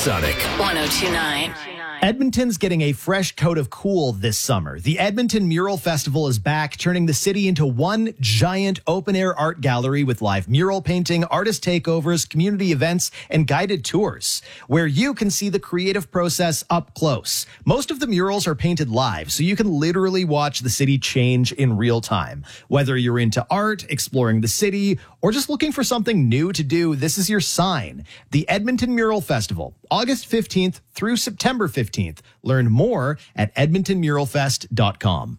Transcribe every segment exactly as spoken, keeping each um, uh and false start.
Supersonic. one oh two point nine. Edmonton's getting a fresh coat of cool this summer. The Edmonton Mural Festival is back, turning the city into one giant open-air art gallery with live mural painting, artist takeovers, community events, and guided tours, where you can see the creative process up close. Most of the murals are painted live, so you can literally watch the city change in real time. Whether you're into art, exploring the city, or just looking for something new to do, this is your sign. The Edmonton Mural Festival, August fifteenth through September fifteenth. Learn more at edmonton mural fest dot com.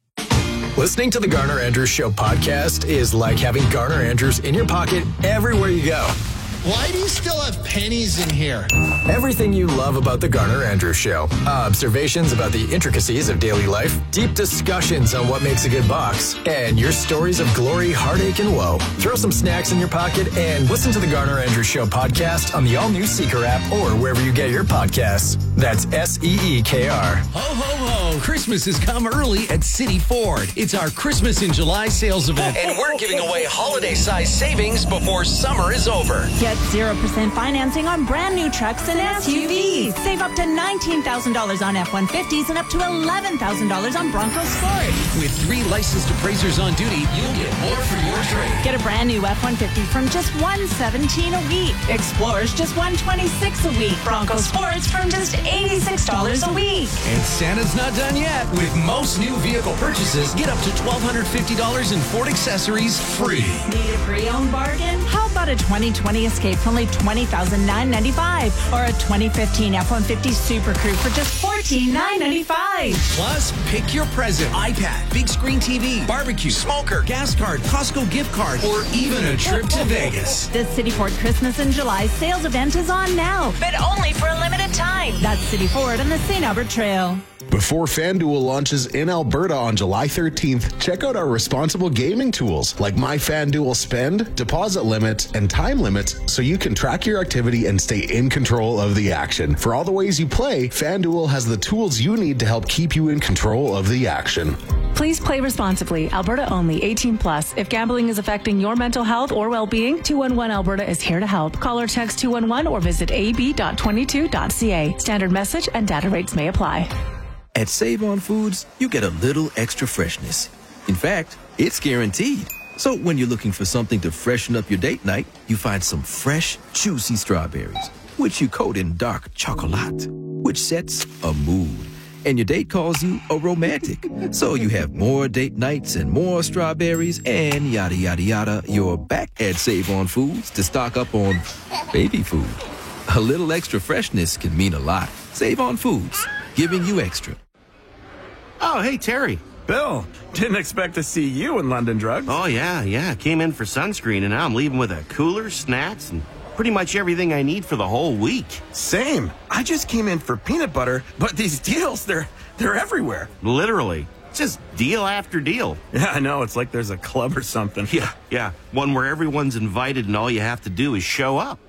Listening to the Garner Andrews Show podcast is like having Garner Andrews in your pocket everywhere you go. Why do you still have pennies in here? Everything you love about the Garner Andrews Show. Observations about the intricacies of daily life, deep discussions on what makes a good box, and your stories of glory, heartache, and woe. Throw some snacks in your pocket and listen to the Garner Andrews Show podcast on the all-new Seeker app or wherever you get your podcasts. That's S E E K R. Ho, ho, ho. Christmas has come early at City Ford. It's our Christmas in July sales event, and we're giving away holiday-size savings before summer is over. Get zero percent financing on brand new trucks and S U Vs. Save up to nineteen thousand dollars on F one fifties and up to eleven thousand dollars on Bronco Sport. With three licensed appraisers on duty, you'll get more for your trade. Get a brand new F one fifty from just one hundred seventeen dollars a week. Explorers just one hundred twenty-six dollars a week. Bronco Sports from just eighty-six dollars a week. And Santa's not done yet. With most new vehicle purchases, get up to one thousand two hundred fifty dollars in Ford accessories free. Need a pre-owned bargain? How about a twenty twenty Escape for only twenty thousand nine hundred ninety-five dollars or a twenty fifteen F one fifty Super Crew for just fourteen thousand nine hundred ninety-five dollars. Plus, pick your present. iPad, big screen T V, barbecue, smoker, gas card, Costco gift card, or even a trip to Vegas. The City Ford Christmas in July sales event is on now, but only for a limited time. That's City Ford on the Saint Albert Trail. Before FanDuel launches in Alberta on July thirteenth, check out our responsible gaming tools like My FanDuel Spend, deposit limits, and time limits so you can track your activity and stay in control of the action. For all the ways you play, FanDuel has the tools you need to help keep you in control of the action. Please play responsibly. Alberta only. eighteen plus. If gambling is affecting your mental health or well-being, two one one Alberta is here to help. Call or text two one one or visit a b dot twenty-two dot c a. Standard message and data rates may apply. At Save On Foods, you get a little extra freshness. In fact, it's guaranteed. So when you're looking for something to freshen up your date night, you find some fresh, juicy strawberries, which you coat in dark chocolate, which sets a mood. And your date calls you a romantic. So you have more date nights and more strawberries and yada, yada, yada. You're back at Save On Foods to stock up on baby food. A little extra freshness can mean a lot. Save On Foods, giving you extra. Oh, hey, Terry. Bill, didn't expect to see you in London Drugs. Oh, yeah, yeah. Came in for sunscreen, and now I'm leaving with a cooler, snacks, and pretty much everything I need for the whole week. Same. I just came in for peanut butter, but these deals, they're they're everywhere. Literally. Just deal after deal. Yeah, I know. It's like there's a club or something. Yeah, yeah. One where everyone's invited and all you have to do is show up.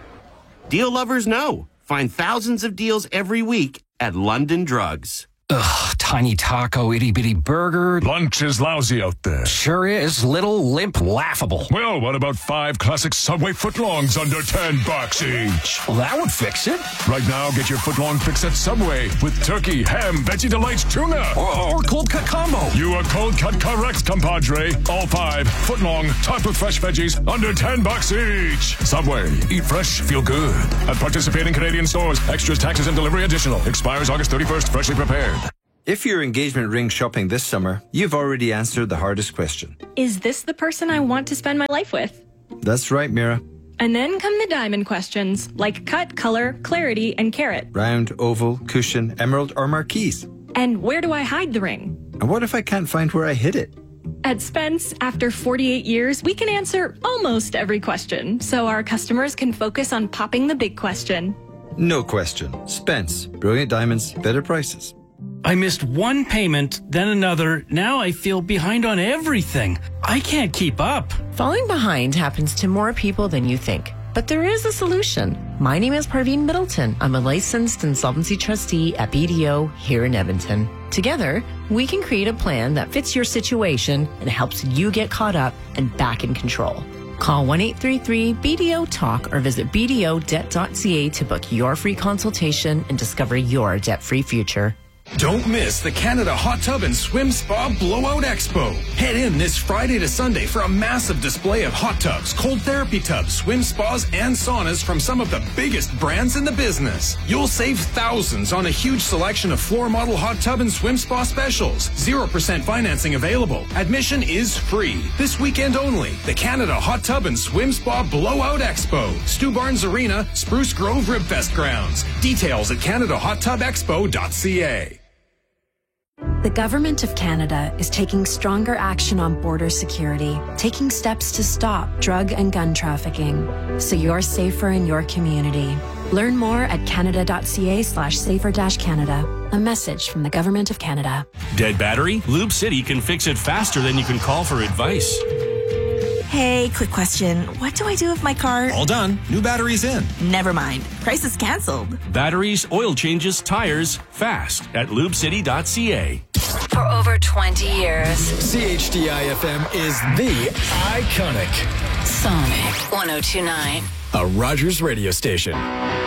Deal lovers know. Find thousands of deals every week at London Drugs. Ugh, tiny taco, itty-bitty burger. Lunch is lousy out there. Sure is. Little, limp, laughable. Well, what about five classic Subway footlongs under ten bucks each? Well, that would fix it. Right now, get your footlong fix at Subway with turkey, ham, Veggie Delights, tuna. Or, or cold cut combo. You are cold cut correct, compadre. All five, footlong, topped with fresh veggies, under ten bucks each. Subway, eat fresh, feel good. At participating Canadian stores, extras, taxes, and delivery additional. Expires August thirty-first, freshly prepared. If you're engagement ring shopping this summer, you've already answered the hardest question. Is this the person I want to spend my life with? That's right, Mira. And then come the diamond questions, like cut, color, clarity, and carat. Round, oval, cushion, emerald, or marquise. And where do I hide the ring? And what if I can't find where I hid it? At Spence, after forty-eight years, we can answer almost every question, so our customers can focus on popping the big question. No question. Spence. Brilliant diamonds, better prices. I missed one payment, then another. Now I feel behind on everything. I can't keep up. Falling behind happens to more people than you think. But there is a solution. My name is Parveen Middleton. I'm a licensed insolvency trustee at B D O here in Edmonton. Together, we can create a plan that fits your situation and helps you get caught up and back in control. Call one eight three three B D O talk or visit b d o debt dot c a to book your free consultation and discover your debt-free future. Don't miss the Canada Hot Tub and Swim Spa Blowout Expo. Head in this Friday to Sunday for a massive display of hot tubs, cold therapy tubs, swim spas, and saunas from some of the biggest brands in the business. You'll save thousands on a huge selection of floor model hot tub and swim spa specials. zero percent financing available. Admission is free. This weekend only. The Canada Hot Tub and Swim Spa Blowout Expo. Stu Barnes Arena, Spruce Grove Ribfest grounds. Details at canada hot tub expo dot c a. The Government of Canada is taking stronger action on border security, taking steps to stop drug and gun trafficking, so you're safer in your community. Learn more at canada dot c a slash safer dash Canada. A message from the Government of Canada. Dead battery? Lube City can fix it faster than you can call for advice. Hey, quick question. What do I do if my car... All done. New battery's in. Never mind. Price is canceled. Batteries, oil changes, tires, fast at lube city dot c a. For over twenty years, C H D I F M is the iconic Sonic one oh two point nine. A Rogers radio station.